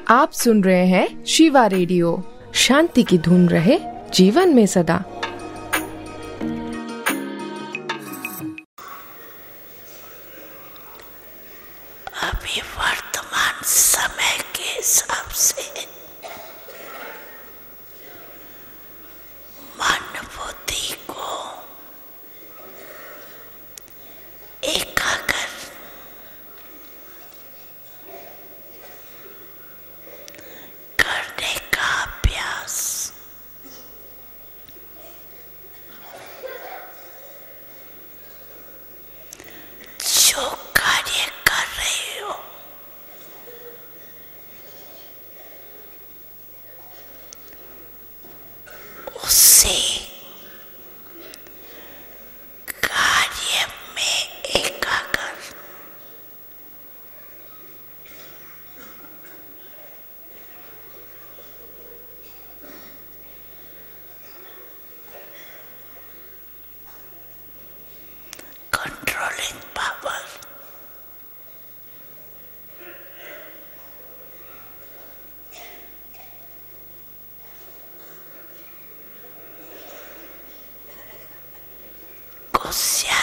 आप सुन रहे हैं शिवा रेडियो। शांति की धुन रहे जीवन में सदा। अभी वर्तमान समय के हिसाब से मन बुद्धि को एकाग्र करने का अभ्यास जो कार्य कर रहे हो उससे कार्य में एकाग्र कंट्रोलिंग पावर को